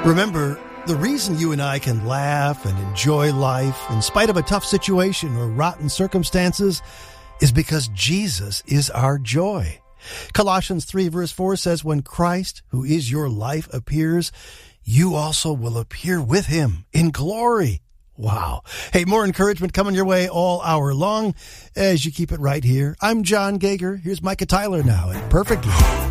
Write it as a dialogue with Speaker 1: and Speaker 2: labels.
Speaker 1: Remember, the reason you and I can laugh and enjoy life in spite of a tough situation or rotten circumstances is because Jesus is our joy. Colossians 3 verse 4 says, when Christ, who is your life, appears, you also will appear with him in glory. Wow. Hey, more encouragement coming your way all hour long as you keep it right here. I'm John Gager. Here's Micah Tyler now at Perfect Love.